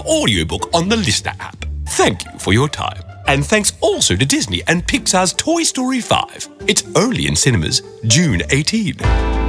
audiobook on the Listener app. Thank you for your time. And thanks also to Disney and Pixar's Toy Story 5. It's only in cinemas June 18.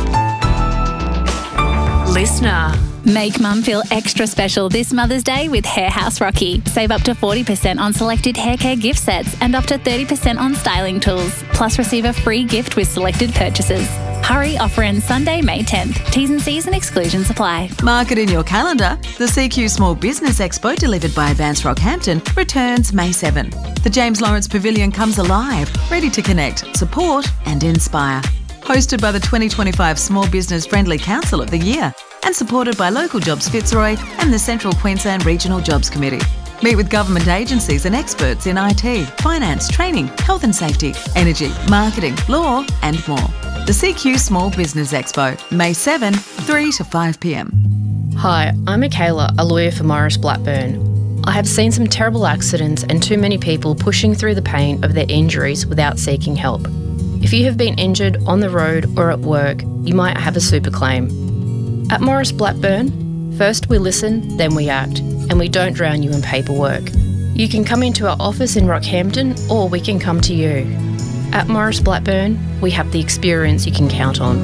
Listener. Make mum feel extra special this Mother's Day with Hair House Rocky. Save up to 40% on selected hair care gift sets and up to 30% on styling tools. Plus receive a free gift with selected purchases. Hurry, offer ends Sunday, May 10th. T's and C's and exclusions apply. Mark it in your calendar. The CQ Small Business Expo, delivered by Advance Rockhampton, returns May 7. The James Lawrence Pavilion comes alive, ready to connect, support and inspire. Hosted by the 2025 Small Business Friendly Council of the Year and supported by Local Jobs Fitzroy and the Central Queensland Regional Jobs Committee. Meet with government agencies and experts in IT, finance, training, health and safety, energy, marketing, law and more. The CQ Small Business Expo, May 7, 3 to 5 p.m. Hi, I'm Michaela, a lawyer for Morris Blackburn. I have seen some terrible accidents and too many people pushing through the pain of their injuries without seeking help. If you have been injured on the road or at work, you might have a super claim. At Morris Blackburn, first we listen, then we act, and we don't drown you in paperwork. You can come into our office in Rockhampton or we can come to you. At Morris Blackburn, we have the experience you can count on.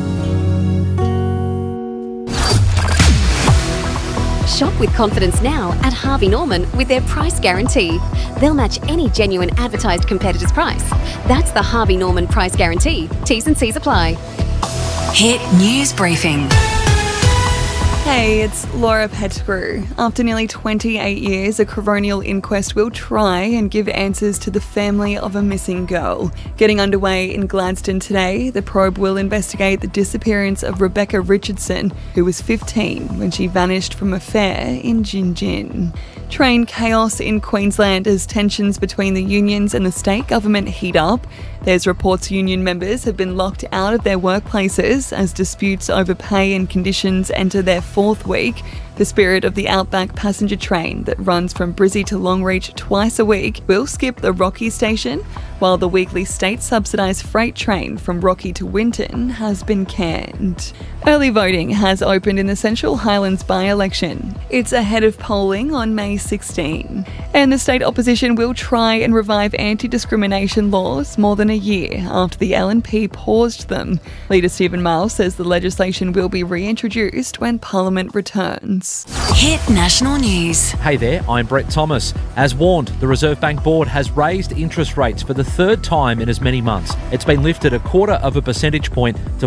Shop with confidence now at Harvey Norman with their price guarantee. They'll match any genuine advertised competitor's price. That's the Harvey Norman price guarantee. T's and C's apply. Hit News Briefing. Hey, it's Laura Pettigrew. After nearly 28 years, a coronial inquest will try and give answers to the family of a missing girl. Getting underway in Gladstone today, the probe will investigate the disappearance of Rebecca Richardson, who was 15 when she vanished from a fair in Gin. Train chaos in Queensland as tensions between the unions and the state government heat up. There's reports union members have been locked out of their workplaces as disputes over pay and conditions enter their fourth week. The Spirit of the Outback passenger train that runs from Brizzy to Longreach twice a week will skip the Rocky station, while the weekly state-subsidised freight train from Rocky to Winton has been canned. Early voting has opened in the Central Highlands by-election. It's ahead of polling on May 16. And the state opposition will try and revive anti-discrimination laws more than a year after the LNP paused them. Leader Stephen Miles says the legislation will be reintroduced when Parliament returns. Hit National News. Hey there, I'm Brett Thomas. As warned, the Reserve Bank Board has raised interest rates for the third time in as many months. It's been lifted 0.25 percentage point to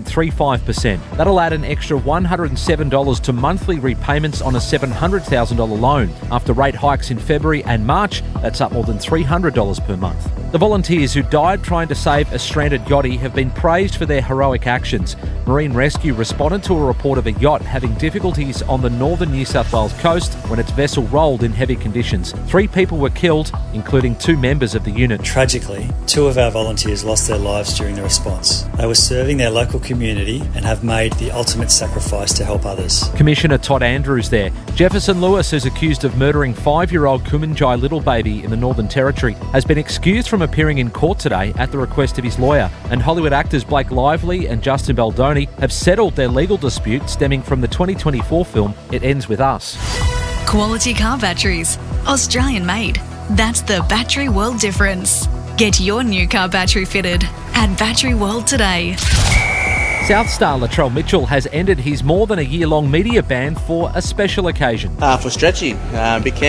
4.35%. That'll add an extra $107 to monthly repayments on a $700,000 loan. After rate hikes in February and March, that's up more than $300 per month. The volunteers who died trying to save a stranded yachty have been praised for their heroic actions. Marine Rescue responded to a report of a yacht having difficulties on the northern New South Wales coast when its vessel rolled in heavy conditions. 3 people were killed, including 2 members of the unit. Tragically, 2 of our volunteers lost their lives during the response. They were serving their local community and have made the ultimate sacrifice to help others. Commissioner Todd Andrews there. Jefferson Lewis, who's accused of murdering 5-year-old Kumanjai little baby in the Northern Territory, has been excused from appearing in court today at the request of his lawyer. And Hollywood actors Blake Lively and Justin Baldoni have settled their legal dispute stemming from the 2024 film It Ends With Us. Quality car batteries. Australian made. That's the Battery World difference. Get your new car battery fitted at Battery World today. South star Latrell Mitchell has ended his more than a year-long media ban for a special occasion. For stretching, big